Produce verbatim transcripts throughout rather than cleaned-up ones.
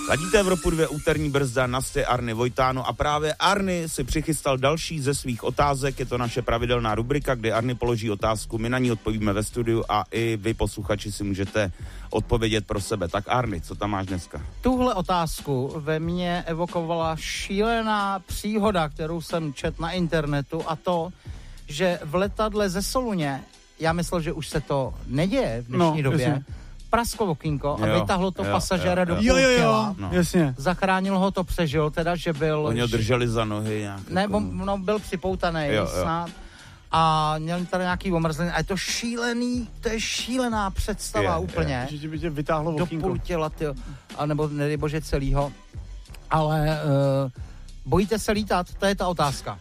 Ladíte Evropu dvě, úterní brzda, nasty Arny Vojtáno a právě Arny si přichystal další ze svých otázek. Je to naše pravidelná rubrika, kdy Arny položí otázku, my na ní odpovíme ve studiu a i vy posluchači si můžete odpovědět pro sebe. Tak Arny, co tam máš dneska? Tuhle otázku ve mně evokovala šílená příhoda, kterou jsem čet na internetu, a to, že v letadle ze Soluně, já myslel, že už se to neděje v dnešní no, době, jasně. prasklo okýnko a Jo, vytáhlo to jo, pasažéra jo, do jo. půl Jo, jo, těla. jo, no. Jasně. Zachránil ho, to přežil, teda, že byl... Oni ho drželi za nohy nějak. Ne, jako... on, no, byl připoutaný Jo, jo. snad. A měl tady nějaký omrzliny. A je to šílený, to je šílená představa Je, úplně. Že by tě vytáhlo Do okýnko. půl těla, tyjo. A nebo nedej bože celýho. Ale uh, bojíte se lítat? To je ta otázka.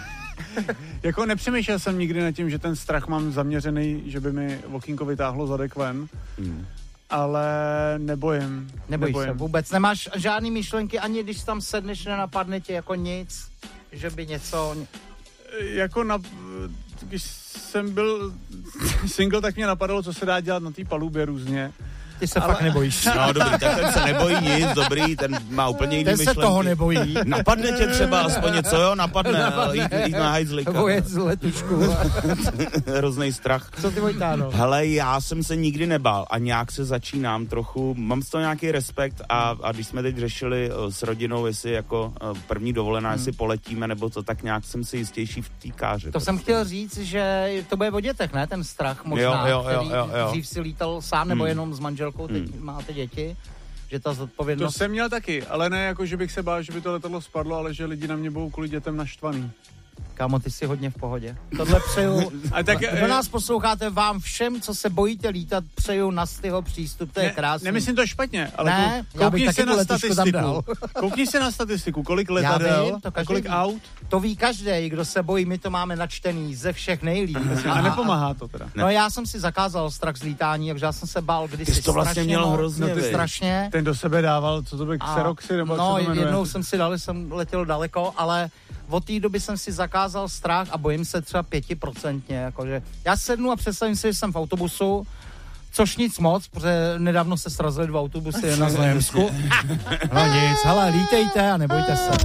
Jako nepřemýšlel jsem nikdy nad tím, že ten strach mám zaměřený, že by mi okýnko vytáhlo zadek ven, Hmm. ale nebojím. Nebojíš nebojím. se vůbec. Nemáš žádný myšlenky, ani když tam sedneš, nenapadne tě jako nic, že by něco... Jako na, když jsem byl single, tak mě napadalo, co se dá dělat na té palubě různě. Ty se Ale- fakt nebojíš. No dobrý, tak ten se nebojí nic, dobrý, ten má úplně jiný Ten se myšlenky. toho nebojí. Napadne tě třeba aspoň něco, jo? Napadne, Napadne. jít, jít na hajzlíka. Nebo jet z letušku. Hrozný strach. Co ty, Vojtáno? Hele, já jsem se nikdy nebál a nějak se začínám trochu, mám z toho nějaký respekt a, a když jsme teď řešili uh, s rodinou, jestli jako uh, první dovolená, hmm. jestli poletíme nebo to, tak nějak jsem si jistější v té káře. To jsem chtěl říct, že to bude o dětech, ne? Ten strach možná, Jo, jo, který jo, jo, jo. dřív si lítal sám nebo Hmm. jenom s manželkou, teď Hmm. máte děti, že ta To zodpovědnost... jsem měl taky, ale ne jako, že bych se bál, že by to letadlo spadlo, ale že lidi na mě budou kvůli dětem naštvaný. Kámo, ty jsi hodně v pohodě. Tohle přeju... A tak, Kdo nás posloucháte, vám všem, co se bojíte lítat, přeju Nastyho přístup, to je ne, krásný. nemyslím to špatně, ale Ne, kou, já bych koukni taky se tu na letušku tam dal. statistiku. Koukni se na statistiku, kolik Já letadel vím, to a každý kolik ví. aut. To ví každý, kdo se bojí, my to máme načtený ze všech nejlíp. A nepomáhá to teda. No já jsem si zakázal strach z lítání, takže já jsem se bál kdysi Ty jsi to vlastně strašně měl moc, hrozně, no, ty viď? strašně. Ten do sebe dával, co to byl, A- Xeroxy, nebo no, jak se to jmenuje? jednou jsem si dal, jsem letěl daleko, ale od té doby jsem si zakázal strach a bojím se třeba pětiprocentně, jakože já sednu a představím si, že jsem v autobusu, což nic moc, protože nedávno se srazily dva autobusy na Znojemsku. No nic, hele, lítejte a nebojte se.